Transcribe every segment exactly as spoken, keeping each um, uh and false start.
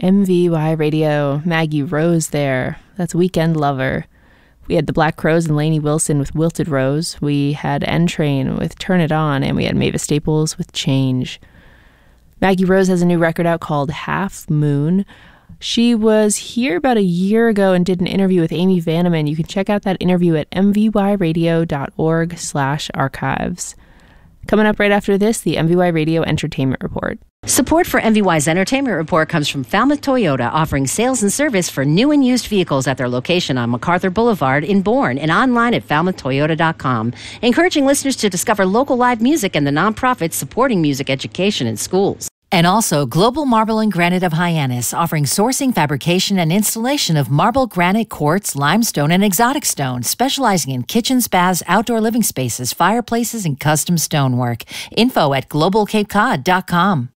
M V Y Radio, Maggie Rose there. That's Weekend Lover. We had the Black Crowes and Lainey Wilson with Wilted Rose. We had N-Train with Turn It On, and we had Mavis Staples with Change. Maggie Rose has a new record out called Half Moon. She was here about a year ago and did an interview with Amy Vanneman. You can check out that interview at m v y radio dot org slash archives. Coming up right after this, the M V Y Radio Entertainment Report. Support for M V Y's Entertainment Report comes from Falmouth Toyota, offering sales and service for new and used vehicles at their location on MacArthur Boulevard in Bourne and online at falmouth toyota dot com. Encouraging listeners to discover local live music and the nonprofits supporting music education in schools. And also Global Marble and Granite of Hyannis, offering sourcing, fabrication, and installation of marble, granite, quartz, limestone, and exotic stone, specializing in kitchens, baths, outdoor living spaces, fireplaces, and custom stonework. Info at global cape cod dot com.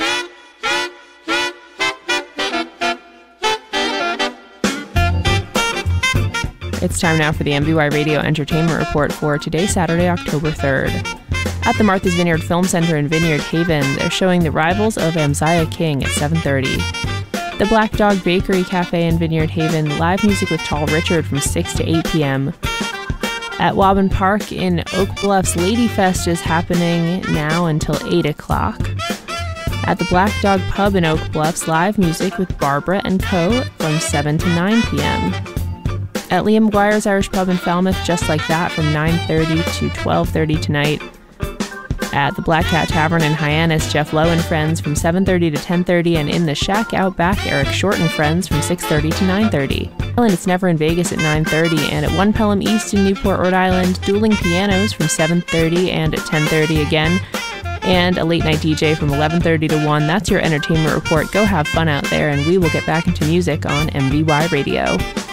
It's time now for the M V Y Radio Entertainment Report for today, Saturday, October third. At the Martha's Vineyard Film Center in Vineyard Haven, they're showing The Rivals of Amziah King at seven thirty. The Black Dog Bakery Cafe in Vineyard Haven, live music with Tall Richard from six to eight p.m. At Waubun Park in Oak Bluffs, Lady Fest is happening now until eight o'clock. At the Black Dog Pub in Oak Bluffs, live music with Barbara and Co. from seven to nine p.m. At Liam McGuire's Irish Pub in Falmouth, Just Like That from nine thirty to twelve thirty tonight. At the Black Cat Tavern in Hyannis, Jeff Lowe and Friends from seven thirty to ten thirty, and in the Shack Out Back, Eric Short and Friends from six thirty to nine thirty. And It's Never in Vegas at nine thirty, and at One Pelham East in Newport, Rhode Island, Dueling Pianos from seven thirty and at ten thirty again, and a late night D J from eleven thirty to one. That's your entertainment report. Go have fun out there, and we will get back into music on M V Y Radio.